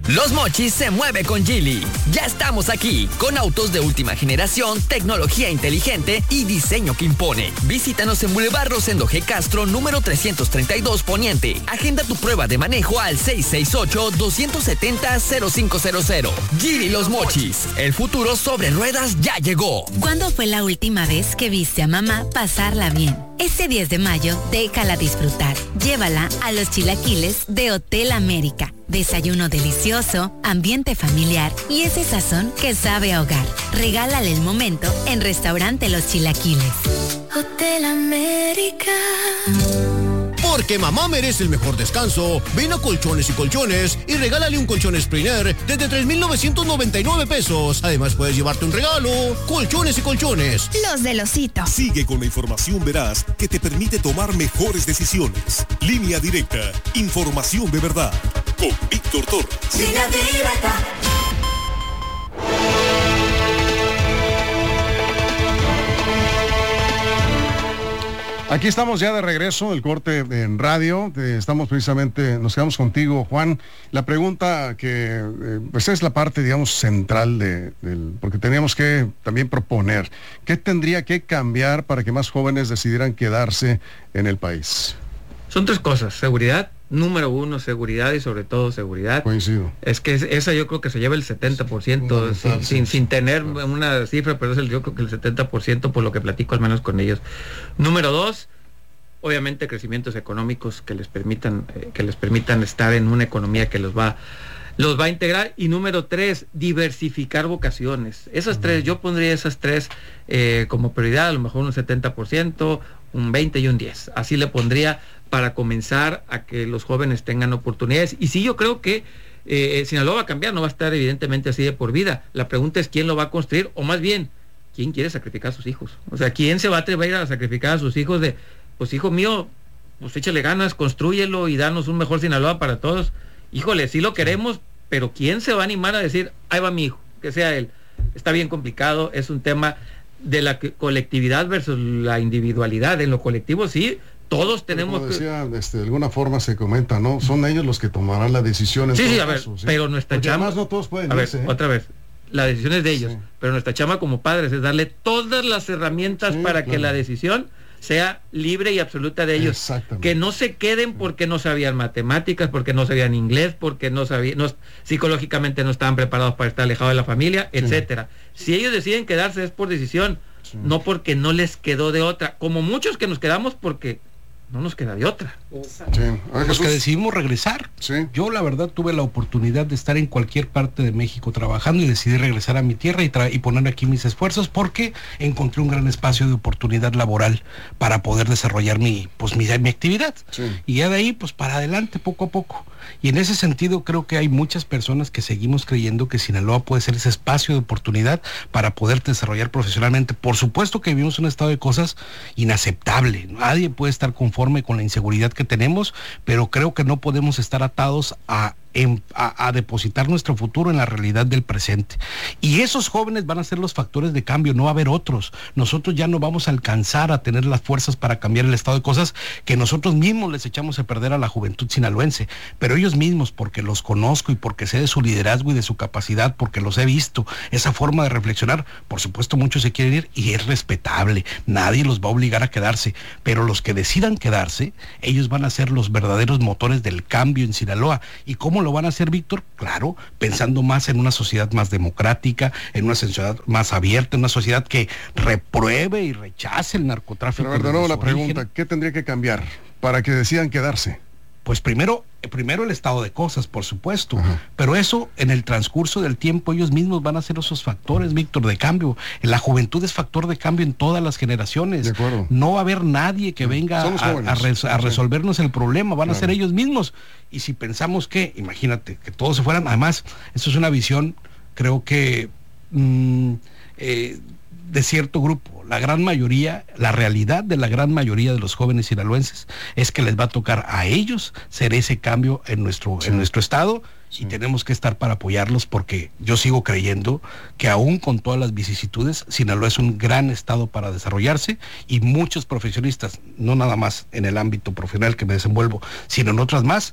Los Mochis se mueve con Geely. Ya estamos aquí, con autos de última generación, tecnología inteligente y diseño que impone. Visítanos en Boulevard Rosendo G. Castro, número 332 Poniente. Agenda tu prueba de manejo al 668-270-0500. Geely Los Mochis. El futuro sobre ruedas ya llegó. ¿Cuándo fue la última vez que viste a mamá pasarla bien? Este 10 de mayo, déjala disfrutar. Llévala a los chilaquiles de Hotel América. Desayuno delicioso, ambiente familiar y ese sazón que sabe a hogar. Regálale el momento en Restaurante Los Chilaquiles. Hotel América. Porque mamá merece el mejor descanso, ven a Colchones y Colchones y regálale un colchón Springer desde 3,999 pesos. Además puedes llevarte un regalo. Colchones y Colchones. Los del Osito. Sigue con la información veraz que te permite tomar mejores decisiones. Línea Directa. Información de verdad. Con Víctor Torres. Línea Directa. Aquí estamos ya de regreso, el corte en radio. Estamos precisamente, nos quedamos contigo, Juan. La pregunta que, pues es la parte, digamos, central porque teníamos que también proponer, ¿qué tendría que cambiar para que más jóvenes decidieran quedarse en el país? Son tres cosas: seguridad, número uno, seguridad y sobre todo seguridad. Coincido. Es que esa yo creo que se lleva el 70%, sin tener una cifra, pero yo creo que el 70% por lo que platico al menos con ellos. Número dos, obviamente crecimientos económicos que les permitan estar en una economía que los va a integrar. Y número tres, diversificar vocaciones. Esas tres, yo pondría esas tres como prioridad, a lo mejor un 70%, un 20 y un 10. Así le pondría para comenzar a que los jóvenes tengan oportunidades. Y sí, yo creo que Sinaloa va a cambiar, no va a estar evidentemente así de por vida. La pregunta es quién lo va a construir, o más bien, quién quiere sacrificar a sus hijos. O sea, quién se va a atrever a sacrificar a sus hijos de, pues hijo mío, pues échale ganas, constrúyelo y danos un mejor Sinaloa para todos. Híjole, sí lo queremos, pero ¿quién se va a animar a decir, ahí va mi hijo, que sea él? Está bien complicado, es un tema de la colectividad versus la individualidad. En lo colectivo sí, todos tenemos... Como decía, de alguna forma se comenta, ¿no? Son ellos los que tomarán la decisión en Sí, todo a ver, caso, ¿sí? Pero nuestra Porque chamba... además no todos pueden a ver, irse, otra vez, la decisión es de ellos, pero nuestra chamba como padres es darle todas las herramientas para que la decisión sea libre y absoluta de ellos. Que no se queden porque no sabían matemáticas, porque no sabían inglés, porque psicológicamente no estaban preparados para estar alejados de la familia, etcétera. Si ellos deciden quedarse es por decisión, no porque no les quedó de otra, como muchos que nos quedamos porque no nos queda de otra. Los que decidimos regresar. Yo la verdad tuve la oportunidad de estar en cualquier parte de México trabajando y decidí regresar a mi tierra y poner aquí mis esfuerzos porque encontré un gran espacio de oportunidad laboral para poder desarrollar mi actividad. Y ya de ahí pues para adelante poco a poco. Y en ese sentido creo que hay muchas personas que seguimos creyendo que Sinaloa puede ser ese espacio de oportunidad para poder desarrollar profesionalmente. Por supuesto que vivimos un estado de cosas inaceptable. Nadie puede estar conforme con la inseguridad que tenemos, pero creo que no podemos estar atados a depositar nuestro futuro en la realidad del presente. Y esos jóvenes van a ser los factores de cambio, no va a haber otros. Nosotros ya no vamos a alcanzar a tener las fuerzas para cambiar el estado de cosas que nosotros mismos les echamos a perder a la juventud sinaloense. Pero ellos mismos, porque los conozco y porque sé de su liderazgo y de su capacidad, porque los he visto, esa forma de reflexionar, por supuesto muchos se quieren ir y es respetable. Nadie los va a obligar a quedarse, pero los que decidan quedarse, ellos van a ser los verdaderos motores del cambio en Sinaloa. ¿Y cómo lo van a hacer, Víctor? Claro, pensando más en una sociedad más democrática, en una sociedad más abierta, en una sociedad que repruebe y rechace el narcotráfico. Pero de nuevo la pregunta, ¿qué tendría que cambiar para que decidan quedarse? Pues primero el estado de cosas, por supuesto, pero eso en el transcurso del tiempo ellos mismos van a ser esos factores, Víctor, de cambio. La juventud es factor de cambio en todas las generaciones. No va a haber nadie que venga a resolvernos el problema, van a ser ellos mismos. Y si pensamos que, imagínate, que todos se fueran, además, eso es una visión, creo que de cierto grupo. La gran mayoría, la realidad de la gran mayoría de los jóvenes sinaloenses es que les va a tocar a ellos ser ese cambio en nuestro estado, y tenemos que estar para apoyarlos, porque yo sigo creyendo que aún con todas las vicisitudes, Sinaloa es un gran estado para desarrollarse, y muchos profesionistas, no nada más en el ámbito profesional que me desenvuelvo, sino en otras más,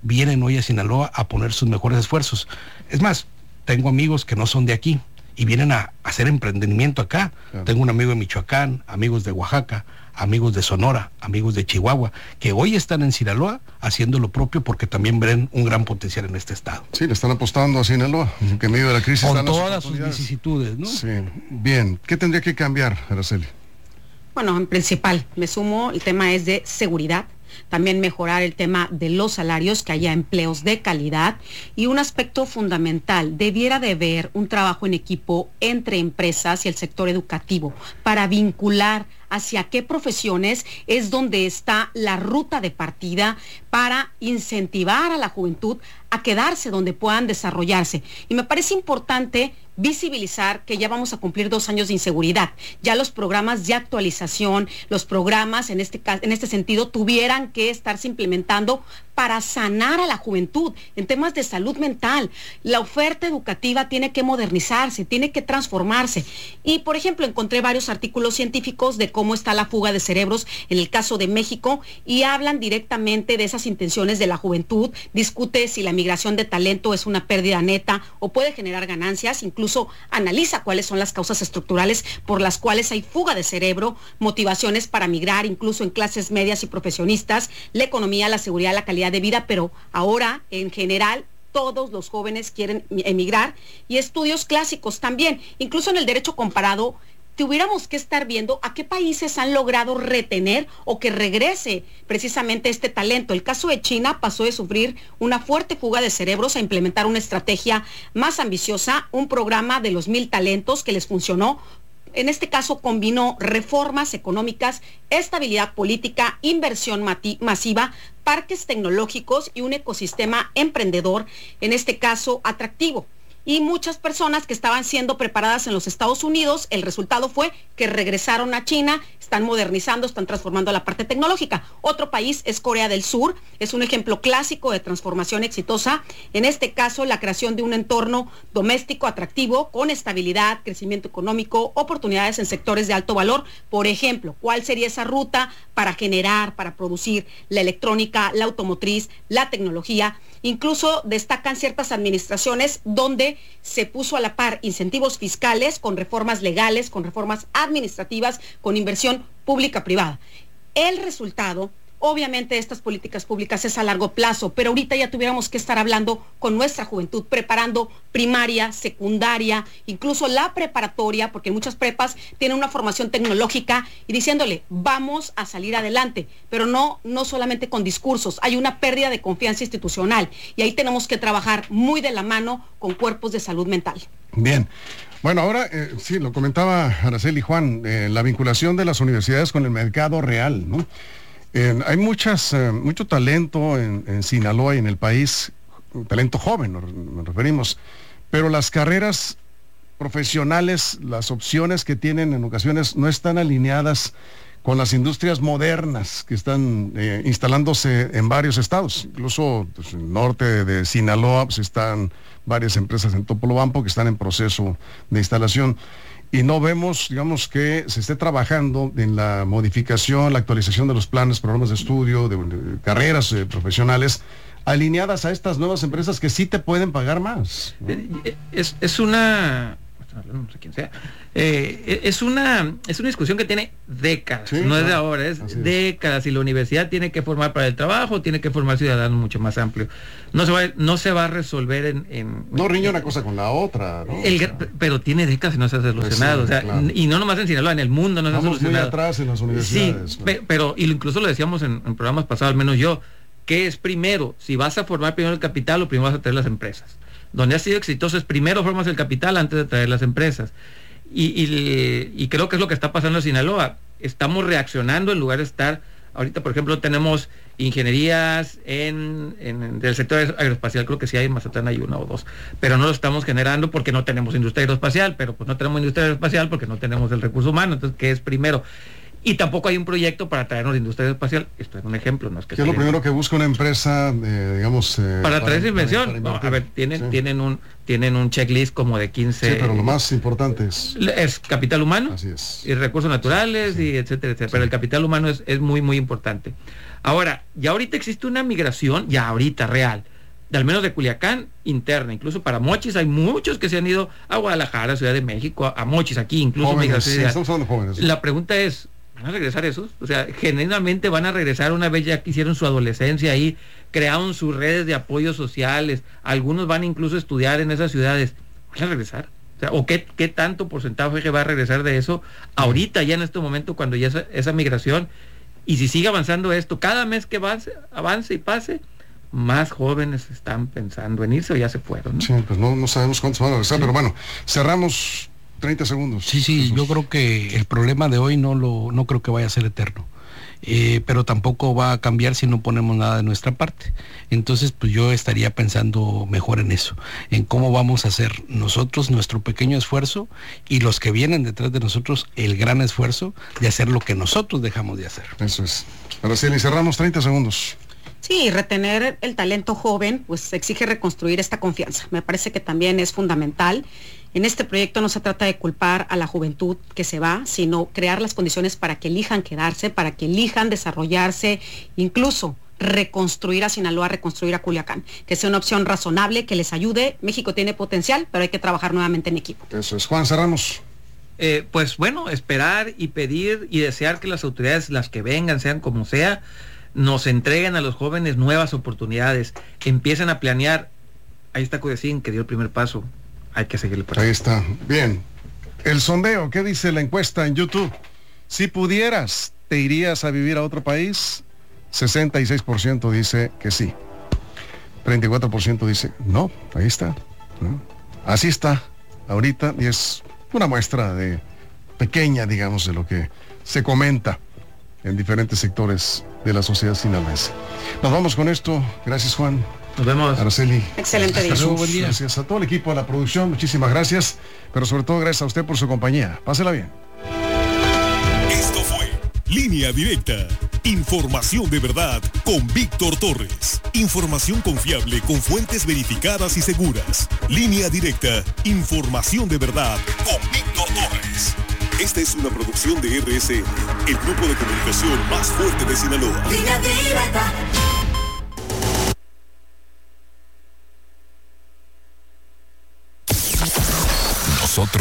vienen hoy a Sinaloa a poner sus mejores esfuerzos. Es más, tengo amigos que no son de aquí y vienen a hacer emprendimiento acá. Claro. Tengo un amigo de Michoacán, amigos de Oaxaca, amigos de Sonora, amigos de Chihuahua, que hoy están en Sinaloa haciendo lo propio porque también ven un gran potencial en este estado. Sí, le están apostando a Sinaloa, que en medio de la crisis con todas sus vicisitudes, ¿no? Sí, bien. ¿Qué tendría que cambiar, Araceli? Bueno, en principal, me sumo, el tema es de seguridad. También mejorar el tema de los salarios, que haya empleos de calidad, y un aspecto fundamental, debiera de haber un trabajo en equipo entre empresas y el sector educativo para vincular hacia qué profesiones es donde está la ruta de partida para incentivar a la juventud a quedarse donde puedan desarrollarse. Y me parece importante visibilizar que ya vamos a cumplir 2 años de inseguridad. Ya los programas de actualización, los programas en este sentido tuvieran que estarse implementando para sanar a la juventud en temas de salud mental. La oferta educativa tiene que modernizarse, tiene que transformarse. Y, por ejemplo, encontré varios artículos científicos de cómo está la fuga de cerebros en el caso de México y hablan directamente de esas intenciones de la juventud. Discute si la migración de talento es una pérdida neta o puede generar ganancias. Incluso analiza cuáles son las causas estructurales por las cuales hay fuga de cerebro, motivaciones para migrar, incluso en clases medias y profesionistas, la economía, la seguridad, la calidad de vida, pero ahora en general todos los jóvenes quieren emigrar, y estudios clásicos también, incluso en el derecho comparado, tuviéramos que estar viendo a qué países han logrado retener o que regrese precisamente este talento. El caso de China pasó de sufrir una fuerte fuga de cerebros a implementar una estrategia más ambiciosa, un programa de los 1000 talentos que les funcionó. En este caso combinó reformas económicas, estabilidad política, inversión masiva, parques tecnológicos y un ecosistema emprendedor, en este caso atractivo. Y muchas personas que estaban siendo preparadas en los Estados Unidos, el resultado fue que regresaron a China, están modernizando, están transformando la parte tecnológica. Otro país es Corea del Sur, es un ejemplo clásico de transformación exitosa. En este caso, la creación de un entorno doméstico atractivo, con estabilidad, crecimiento económico, oportunidades en sectores de alto valor. Por ejemplo, ¿cuál sería esa ruta para generar, para producir la electrónica, la automotriz, la tecnología? Incluso destacan ciertas administraciones donde se puso a la par incentivos fiscales con reformas legales, con reformas administrativas, con inversión pública-privada. El resultado, obviamente, de estas políticas públicas es a largo plazo, pero ahorita ya tuviéramos que estar hablando con nuestra juventud, preparando primaria, secundaria, incluso la preparatoria, porque muchas prepas tienen una formación tecnológica, y diciéndole, vamos a salir adelante, pero no solamente con discursos. Hay una pérdida de confianza institucional, y ahí tenemos que trabajar muy de la mano con cuerpos de salud mental. Bien. Bueno, ahora sí, lo comentaba Araceli, Juan, la vinculación de las universidades con el mercado real, ¿no? Hay mucho talento en Sinaloa y en el país, talento joven nos referimos, pero las carreras profesionales, las opciones que tienen en ocasiones no están alineadas con las industrias modernas que están instalándose en varios estados. Incluso pues, en el norte de Sinaloa pues, están varias empresas en Topolobampo que están en proceso de instalación. Y no vemos, digamos, que se esté trabajando en la modificación, la actualización de los planes, programas de estudio, de carreras profesionales, alineadas a estas nuevas empresas que sí te pueden pagar más, ¿no? Es una... no sé quién sea, es una discusión que tiene décadas, sí, no es de ahora, es décadas, y la universidad tiene que formar para el trabajo, tiene que formar ciudadanos mucho más amplio. No se va a resolver no riña una cosa con la otra, ¿no? Pero tiene décadas y no se ha solucionado, pues sí, claro. Y no nomás en Sinaloa, en el mundo no se ha solucionado. Muy atrás en las universidades. Sí, pero incluso lo decíamos en programas pasados, al menos yo, ¿qué es primero? Si vas a formar primero el capital o primero vas a traer las empresas. Donde ha sido exitoso es primero formas el capital antes de traer las empresas. Y creo que es lo que está pasando en Sinaloa. Estamos reaccionando en lugar de estar... Ahorita, por ejemplo, tenemos ingenierías del sector aeroespacial, creo que sí hay, en Mazatlán hay 1 o 2, pero no lo estamos generando porque no tenemos industria aeroespacial, pero pues no tenemos industria aeroespacial porque no tenemos el recurso humano. Entonces, ¿qué es primero? Y tampoco hay un proyecto para traernos la industria espacial. Esto es un ejemplo, no es que... ¿Qué es lo primero que busca una empresa, digamos... para traer inversión? No, a ver, tienen un checklist como de 15... Sí, pero lo más importante es capital humano. Así es. Y recursos naturales, y etcétera, etcétera. Sí. Pero el capital humano es muy, muy importante. Ahora, ya ahorita existe una migración, ya ahorita real, de al menos de Culiacán, interna. Incluso para Mochis hay muchos que se han ido a Guadalajara, Ciudad de México, a Mochis aquí, incluso jóvenes, migración. Sí, estamos hablando de jóvenes. La pregunta es, ¿van a regresar esos? O sea, genuinamente van a regresar una vez ya que hicieron su adolescencia ahí, crearon sus redes de apoyo sociales, algunos van incluso a estudiar en esas ciudades. ¿Van a regresar? O sea, ¿o qué tanto porcentaje va a regresar de eso ahorita, ya en este momento, cuando ya esa migración? Y si sigue avanzando esto, cada mes que avance y pase, más jóvenes están pensando en irse o ya se fueron, ¿no? Sí, pues no sabemos cuántos van a regresar, pero bueno, cerramos 30 segundos. Sí, Jesús. Yo creo que el problema de hoy no creo que vaya a ser eterno. Pero tampoco va a cambiar si no ponemos nada de nuestra parte. Entonces, pues yo estaría pensando mejor en eso, en cómo vamos a hacer nosotros nuestro pequeño esfuerzo y los que vienen detrás de nosotros el gran esfuerzo de hacer lo que nosotros dejamos de hacer. Eso es. Araceli, cerramos 30 segundos. Sí, retener el talento joven, pues exige reconstruir esta confianza. Me parece que también es fundamental. En este proyecto no se trata de culpar a la juventud que se va, sino crear las condiciones para que elijan quedarse, para que elijan desarrollarse, incluso reconstruir a Sinaloa, reconstruir a Culiacán, que sea una opción razonable, que les ayude. México tiene potencial, pero hay que trabajar nuevamente en equipo. Eso es. Juan, cerramos. Pues bueno, esperar y pedir y desear que las autoridades, las que vengan, sean como sea, nos entreguen a los jóvenes nuevas oportunidades, empiecen a planear. Ahí está Codecín, que dio el primer paso. Hay que seguirle por ahí. Ahí está. Bien. El sondeo, ¿qué dice la encuesta en YouTube? Si pudieras, ¿te irías a vivir a otro país? 66% dice que sí. 34% dice no. Ahí está. ¿No? Así está ahorita, y es una muestra de pequeña, digamos, de lo que se comenta en diferentes sectores de la sociedad sinaloense. Nos vamos con esto. Gracias, Juan. Nos vemos. Araceli. Excelente día. Buen día. Gracias a todo el equipo de la producción. Muchísimas gracias. Pero sobre todo gracias a usted por su compañía. Pásela bien. Esto fue Línea Directa. Información de verdad con Víctor Torres. Información confiable con fuentes verificadas y seguras. Línea Directa. Información de verdad con Víctor Torres. Esta es una producción de RSN, el grupo de comunicación más fuerte de Sinaloa. Línea Directa. Nosotros